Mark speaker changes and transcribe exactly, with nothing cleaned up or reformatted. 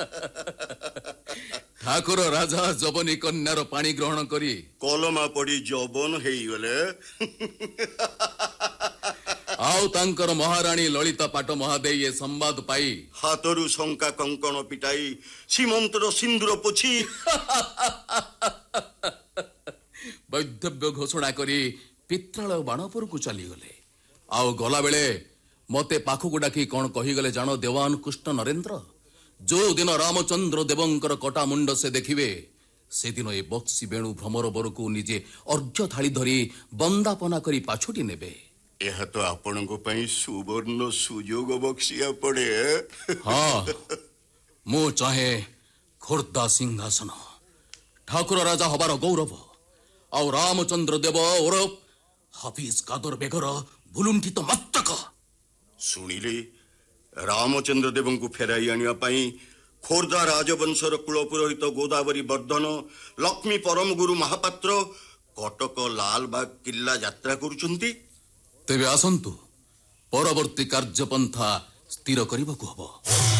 Speaker 1: ଠାକୁର ରାଜା ଯବନୀ କନ୍ୟାର ପାଣି ଗ୍ରହଣ କରି
Speaker 2: କଲମା ପଡି ଯବନ ହେଇଗଲେ
Speaker 1: ଆଉ ତାଙ୍କର ମହାରାଣୀ ଲଳିତା ପାଟ ମହାଦେଇ ଏ ସମ୍ବାଦ ପାଇ
Speaker 2: ହାତରୁ ଶଙ୍କା କଙ୍କଣ ପିଟାଇ ସୀମନ୍ତର ସିନ୍ଦୁର ପୋଛି
Speaker 1: ବୈଧବ୍ୟ ଘୋଷଣା କରି ପିତ୍ରାଳୟ ବାଣପୁରକୁ ଚାଲିଗଲେ। ଆଉ ଗଲାବେଳେ ମତେ ପାଖକୁ ଡାକି କଣ କହିଗଲେ ଜାଣ ଦେୱାନ କୃଷ୍ଣ ନରେନ୍ଦ୍ର? ଯୋଉ ଦିନ ରାମଚନ୍ଦ୍ର ଦେବଙ୍କର କଟା ମୁଣ୍ଡ ସେ ଦେଖିବେ ସେଦିନ ଏ ବକ୍ସି ବେଣୁ ଭ୍ରମର ବରକୁ ନିଜେ ଅର୍ଘ୍ୟ ଥାଳି ଧରି ବନ୍ଦାପନା କରି ପାଛୋଟି ନେବେ।
Speaker 2: ଏହା ତ ଆପଣଙ୍କ ପାଇଁ ସୁବର୍ଣ୍ଣ ସୁଯୋଗ ବକ୍ସିଆ ପଡେ।
Speaker 1: ହଁ, ମୁଁ ଚାହେଁ ଖୋର୍ଦ୍ଧା ସିଂହାସନ, ଠାକୁର ରାଜା ହବାର ଗୌରବ, ଆଉ ରାମଚନ୍ଦ୍ର ଦେବ ଓରଫ ହାଫିଜ କାଦର ବେଗର ଭୁଲୁଣ୍ଠିତ ମସ୍ତକ।
Speaker 2: ଶୁଣିଲେ ରାମଚନ୍ଦ୍ର ଦେବଙ୍କୁ ଫେରାଇ ଆଣିବା ପାଇଁ ଖୋର୍ଦ୍ଧା ରାଜବଂଶର କୁଳପୁରୋହିତ ଗୋଦାବରୀ ବର୍ଦ୍ଧନ ଲକ୍ଷ୍ମୀ ପରମଗୁରୁ ମହାପାତ୍ର କଟକ ଲାଲବାଗ କିଲ୍ଲା ଯାତ୍ରା କରୁଛନ୍ତି।
Speaker 1: ତେବେ ଆସନ୍ତୁ, ପରବର୍ତ୍ତୀ କାର୍ଯ୍ୟପନ୍ଥା ସ୍ଥିର କରିବାକୁ ହବ।